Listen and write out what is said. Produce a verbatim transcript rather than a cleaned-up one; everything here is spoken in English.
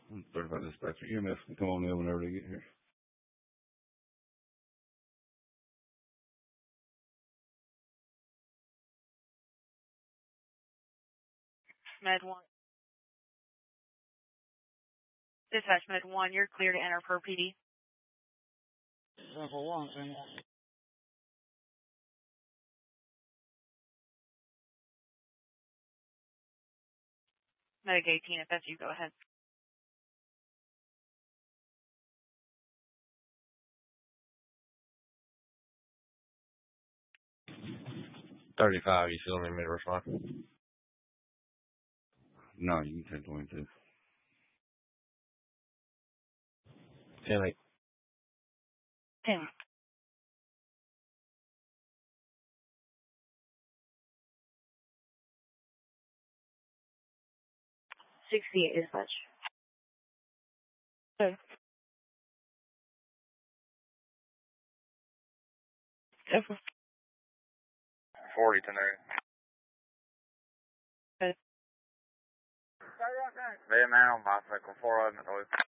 thirty-five dispatcher. E M S can come on in whenever they get here. Med one. Dispatch Med one, you're clear to enter per P D. Level one, and Medic eighteen, if that's you, go ahead. thirty-five, you still need me to respond? No, you can take twenty-two. ten eight. ten. sixty-eight, dispatch. Okay. Okay. forty, ten eight. Okay. Ve man on bicycle, four of them at